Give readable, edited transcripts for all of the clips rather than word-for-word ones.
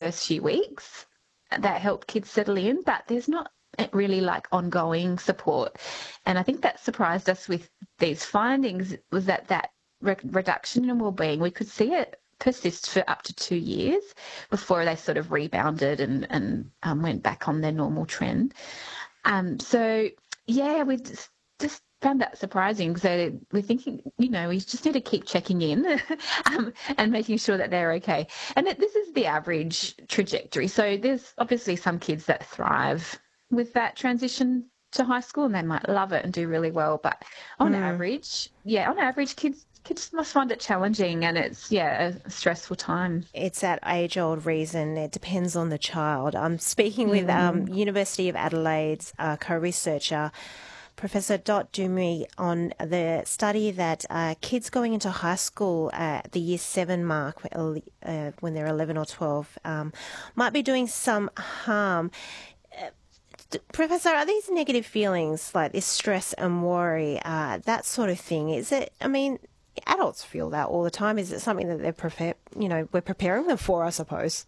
first few weeks that help kids settle in, but there's not really like ongoing support. And I think that surprised us with these findings was that reduction in wellbeing, we could see it persist for up to 2 years before they sort of rebounded and went back on their normal trend. So, yeah, we just found that surprising. So we're thinking, we just need to keep checking in and making sure that they're okay. And this is the average trajectory. So there's obviously some kids that thrive with that transition to high school and they might love it and do really well. But on average, kids must find it challenging and it's, a stressful time. It's that age-old reason. It depends on the child. I'm speaking with University of Adelaide's co-researcher, Professor Dot Dumi, on the study that kids going into high school at the year 7 mark, when they're 11 or 12, might be doing some harm. Professor, are these negative feelings like this stress and worry, that sort of thing, adults feel that all the time. Is it something that we're preparing them for, I suppose?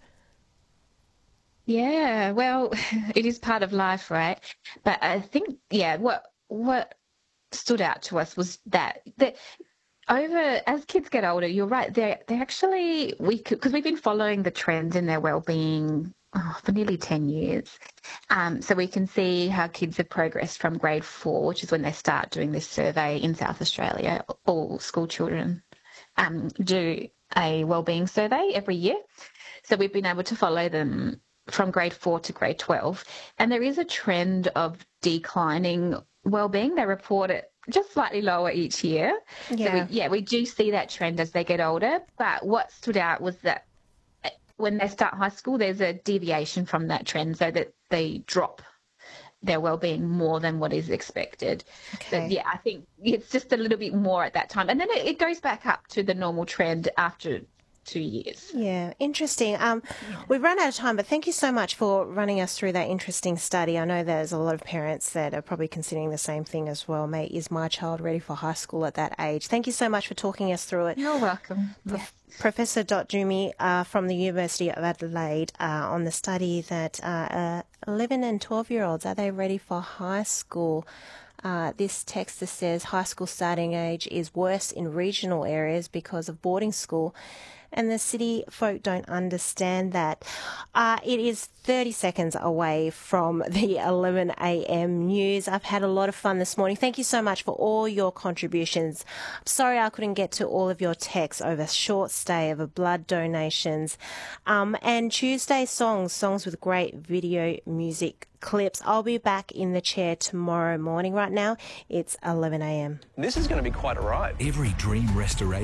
Yeah, well, it is part of life, right? But I think, what stood out to us was that as kids get older, you're right, they actually, because we've been following the trends in their well-being for nearly 10 years. So we can see how kids have progressed from grade 4, which is when they start doing this survey in South Australia. All school children do a wellbeing survey every year. So we've been able to follow them from grade 4 to grade 12. And there is a trend of declining wellbeing. They report it just slightly lower each year. Yeah. So we do see that trend as they get older. But what stood out was that when they start high school, there's a deviation from that trend so that they drop their wellbeing more than what is expected. Okay. So, I think it's just a little bit more at that time. And then it goes back up to the normal trend after 2 years. Yeah, interesting. We've run out of time, but thank you so much for running us through that interesting study. I know there's a lot of parents that are probably considering the same thing as well. Mate, is my child ready for high school at that age? Thank you so much for talking us through it. You're welcome. Professor Dot Dumi from the University of Adelaide on the study that 11 and 12-year-olds, are they ready for high school? This text that says high school starting age is worse in regional areas because of boarding school, and the city folk don't understand that. It is 30 seconds away from the 11 a.m. news. I've had a lot of fun this morning. Thank you so much for all your contributions. I'm sorry I couldn't get to all of your texts over a short stay of blood donations. And Tuesday songs with great video music clips. I'll be back in the chair tomorrow morning. Right now, it's 11 a.m. This is going to be quite a ride. Every dream restoration.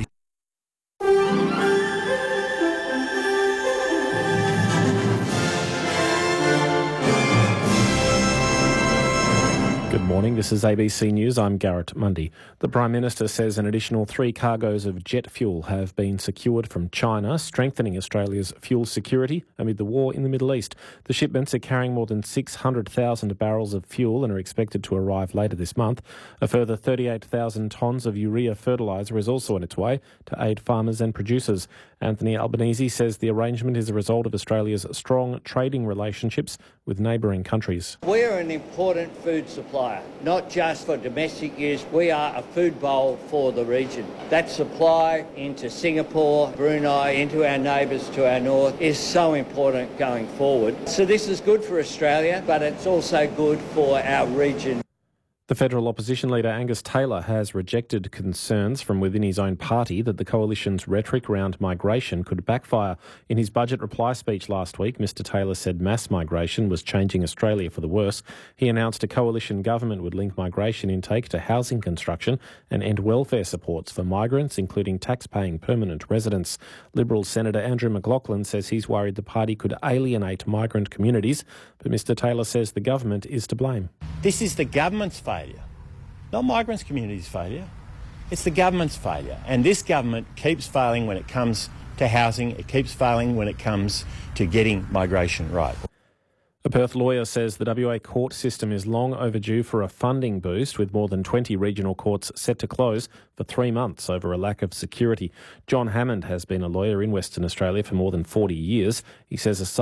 Good morning, this is ABC News. I'm Garrett Mundy. The Prime Minister says an additional 3 cargoes of jet fuel have been secured from China, strengthening Australia's fuel security amid the war in the Middle East. The shipments are carrying more than 600,000 barrels of fuel and are expected to arrive later this month. A further 38,000 tonnes of urea fertiliser is also on its way to aid farmers and producers. Anthony Albanese says the arrangement is a result of Australia's strong trading relationships with neighbouring countries. We're an important food supplier, not just for domestic use. We are a food bowl for the region. That supply into Singapore, Brunei, into our neighbours to our north is so important going forward. So this is good for Australia, but it's also good for our region. The federal opposition leader Angus Taylor has rejected concerns from within his own party that the coalition's rhetoric around migration could backfire. In his budget reply speech last week, Mr Taylor said mass migration was changing Australia for the worse. He announced a coalition government would link migration intake to housing construction and end welfare supports for migrants, including tax-paying permanent residents. Liberal Senator Andrew McLaughlin says he's worried the party could alienate migrant communities, but Mr Taylor says the government is to blame. This is the government's failure, not migrants' communities' failure. It's the government's failure. And this government keeps failing when it comes to housing. It keeps failing when it comes to getting migration right. A Perth lawyer says the WA court system is long overdue for a funding boost, with more than 20 regional courts set to close for 3 months over a lack of security. John Hammond has been a lawyer in Western Australia for more than 40 years. He says